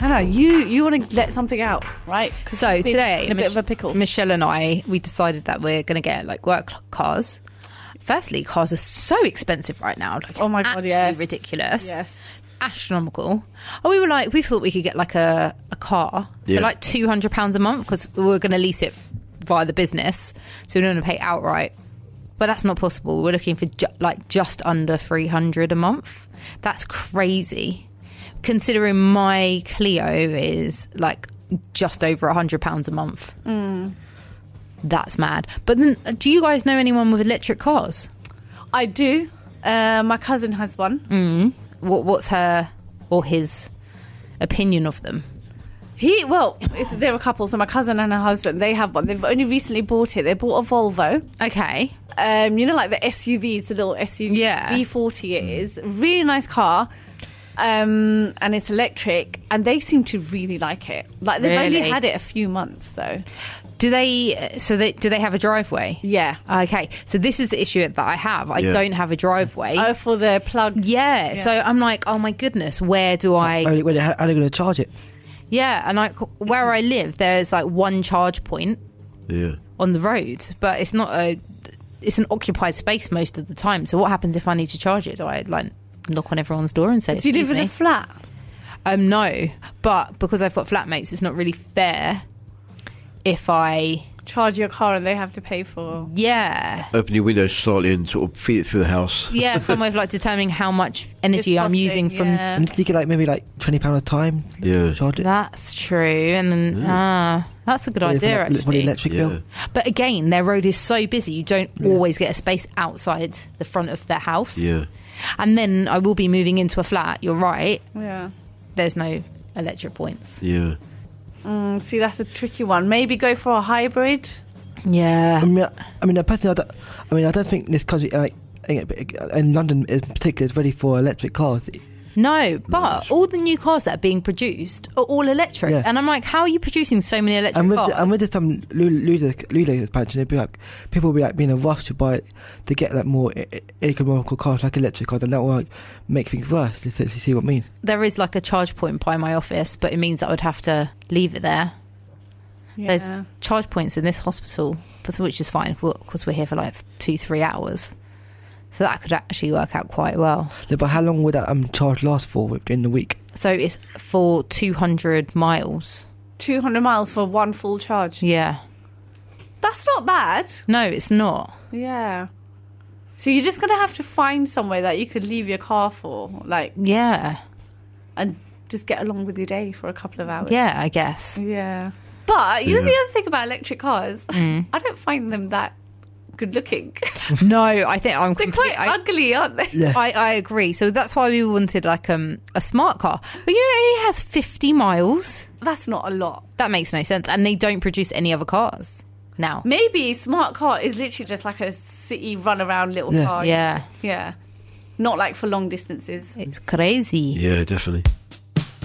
Hannah, you want to let something out, right? So today, in a bit of a pickle. Michelle and we decided that we're going to get like work cars. Firstly, cars are so expensive right now. Like, it's oh my God, yes. ridiculous. Yes. Astronomical. And we thought we could get like a car for like £200 a month because we were going to lease it via the business, so we don't want to pay outright. But that's not possible. We're looking for just under 300 a month. That's crazy. Considering my Clio is like just over £100 a month. That's mad. But then, do you guys know anyone with electric cars? I do. My cousin has one. What's her or his opinion of them? They're a couple. So my cousin and her husband, they have one. They've only recently bought it. They bought a Volvo. Okay. Like the SUVs, the little SUV. Yeah. V40 it is. Really nice car. And it's electric. And they seem to really like it. Like, they've only had it a few months, though. Do they have a driveway? Yeah. Okay. So this is the issue that I have. I don't have a driveway. Oh, for the plug. Yeah. So I'm like, oh my goodness, where do I... How are they going to charge it? Yeah. And like where I live, there's like one charge point on the road. But it's not it's an occupied space most of the time. So what happens if I need to charge it? Do I like knock on everyone's door and say, do you live in a flat? No. But because I've got flatmates, it's not really fair if I charge your car and they have to pay for... Yeah. Open your windows slightly and sort of feed it through the house. Yeah, some way of like determining how much energy I'm using from... Yeah. And did you get like maybe like £20 a time? Yeah. Charge it? That's true. And then, that's a good idea, actually. For the electric bill. But again, their road is so busy, you don't always get a space outside the front of their house. Yeah. And then I will be moving into a flat, you're right. Yeah. There's no electric points. Yeah. See, that's a tricky one. Maybe go for a hybrid. Yeah. I mean, personally, I don't think this country, like in London, in particular, is ready for electric cars. No, but all the new cars that are being produced are all electric. Yeah. And I'm like, how are you producing so many electric cars? And with some Ludo expansion, people will be like being in a rush to get like more economical cars, like electric cars, and that will like make things worse. You see what I mean? There is like a charge point by my office, but it means that I would have to leave it there. Yeah. There's charge points in this hospital, which is fine because we're here for like 2-3 hours. So that could actually work out quite well. Yeah, but how long would that charge last for in the week? So it's for 200 miles. 200 miles for one full charge? Yeah. That's not bad. No, it's not. Yeah. So you're just going to have to find somewhere that you could leave your car for, like... Yeah. And just get along with your day for a couple of hours. Yeah, I guess. Yeah. But, you know the other thing about electric cars? I don't find them that good looking. No, I think they're quite ugly, aren't they? Yeah. I agree. So that's why we wanted like a smart car. But it only has 50 miles. That's not a lot. That makes no sense. And they don't produce any other cars now. Maybe smart car is literally just like a city run around little car. Yeah. Yeah. Not like for long distances. It's crazy. Yeah, definitely.